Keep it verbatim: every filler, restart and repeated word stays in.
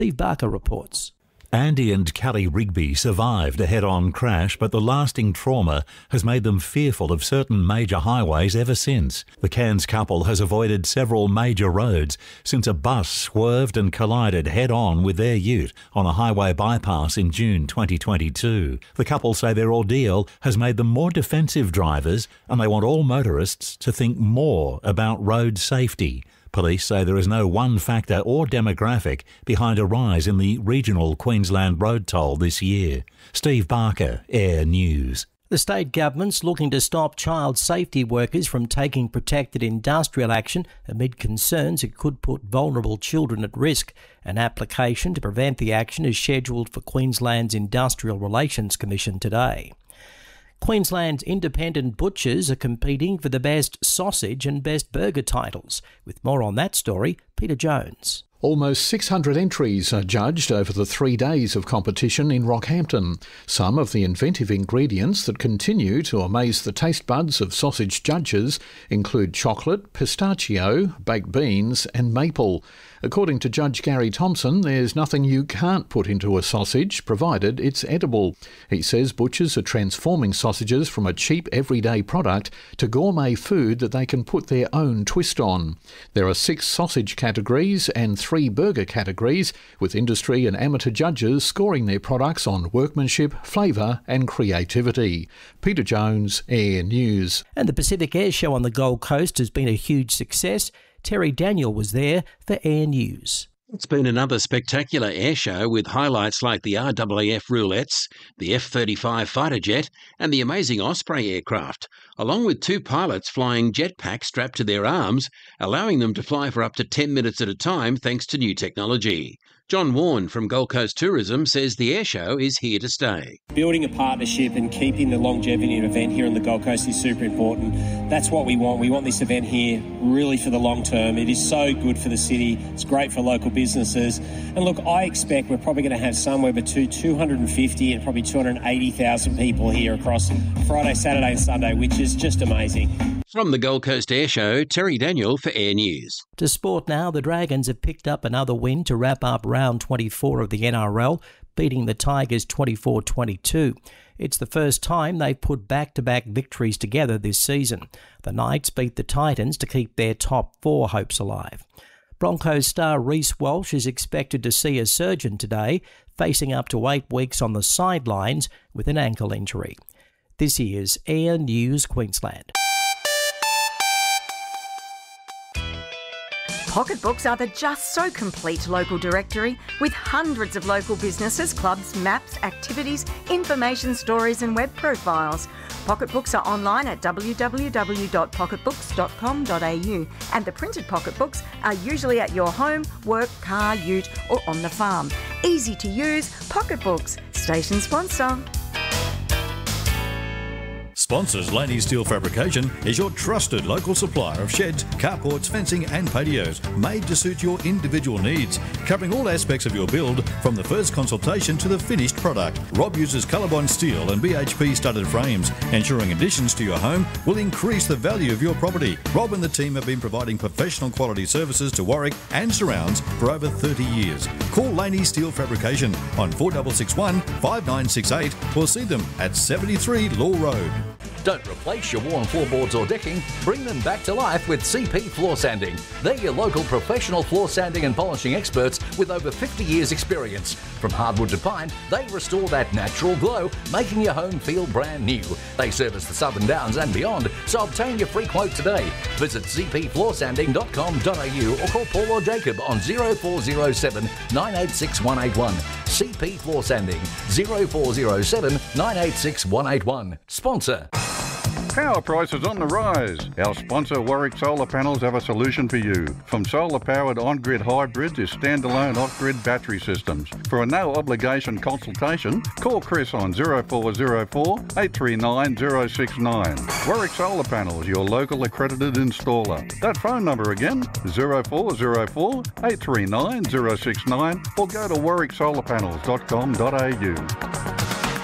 Steve Barker reports. Andy and Kelly Rigby survived a head-on crash, but the lasting trauma has made them fearful of certain major highways ever since. The Cairns couple has avoided several major roads since a bus swerved and collided head-on with their ute on a highway bypass in June twenty twenty-two. The couple say their ordeal has made them more defensive drivers, and they want all motorists to think more about road safety. Police say there is no one factor or demographic behind a rise in the regional Queensland road toll this year. Steve Barker, Air News. The state government's looking to stop child safety workers from taking protected industrial action amid concerns it could put vulnerable children at risk. An application to prevent the action is scheduled for Queensland's Industrial Relations Commission today. Queensland's independent butchers are competing for the best sausage and best burger titles. With more on that story, Peter Jones. Almost six hundred entries are judged over the three days of competition in Rockhampton. Some of the inventive ingredients that continue to amaze the taste buds of sausage judges include chocolate, pistachio, baked beans and maple. According to Judge Gary Thompson, there's nothing you can't put into a sausage, provided it's edible. He says butchers are transforming sausages from a cheap everyday product to gourmet food that they can put their own twist on. There are six sausage categories and three burger categories, with industry and amateur judges scoring their products on workmanship, flavour and creativity. Peter Jones, Air News. And the Pacific Air Show on the Gold Coast has been a huge success. Terry Daniel was there for Air News. It's been another spectacular air show with highlights like the R A A F roulettes, the F thirty-five fighter jet and the amazing Osprey aircraft, along with two pilots flying jetpacks strapped to their arms, allowing them to fly for up to ten minutes at a time thanks to new technology. John Warren from Gold Coast Tourism says the air show is here to stay. Building a partnership and keeping the longevity of an event here on the Gold Coast is super important. That's what we want. We want this event here really for the long term. It is so good for the city. It's great for local businesses. And look, I expect we're probably going to have somewhere between two hundred fifty and probably two hundred eighty thousand people here across Friday, Saturday and Sunday, which is just amazing. From the Gold Coast Air Show, Terry Daniel for Air News. To sport now, the Dragons have picked up another win to wrap up round twenty-four of the N R L, beating the Tigers twenty-four twenty-two. It's the first time they've put back-to-back victories together this season. The Knights beat the Titans to keep their top four hopes alive. Broncos star Reece Walsh is expected to see a surgeon today, facing up to eight weeks on the sidelines with an ankle injury. This is Air News Queensland. Pocketbooks are the just so complete local directory with hundreds of local businesses, clubs, maps, activities, information stories and web profiles. Pocketbooks are online at w w w dot pocketbooks dot com dot a u and the printed pocketbooks are usually at your home, work, car, ute or on the farm. Easy to use, Pocketbooks, station sponsor. Sponsors Laney Steel Fabrication is your trusted local supplier of sheds, carports, fencing and patios, made to suit your individual needs, covering all aspects of your build from the first consultation to the finished product. Rob uses Colorbond steel and B H P studded frames, ensuring additions to your home will increase the value of your property. Rob and the team have been providing professional quality services to Warwick and surrounds for over thirty years. Call Laney Steel Fabrication on four six six one, five nine six eight or see them at seventy-three Law Road. Don't replace your worn floorboards or decking, bring them back to life with C P Floor Sanding. They're your local professional floor sanding and polishing experts with over fifty years experience. From hardwood to pine, they restore that natural glow, making your home feel brand new. They service the Southern Downs and beyond, so obtain your free quote today. Visit c p floor sanding dot com dot a u or call Paul or Jacob on zero four zero seven, nine eight six, one eight one. C P Floor Sanding, zero four zero seven, nine eight six, one eight one. Sponsor. Power prices on the rise. Our sponsor Warwick Solar Panels have a solution for you. From solar-powered on-grid hybrids to standalone off-grid battery systems. For a no-obligation consultation, call Chris on zero four zero four, eight three nine, zero six nine. Warwick Solar Panels, your local accredited installer. That phone number again, zero four zero four, eight three nine, zero six nine or go to warwick solar panels dot com dot a u.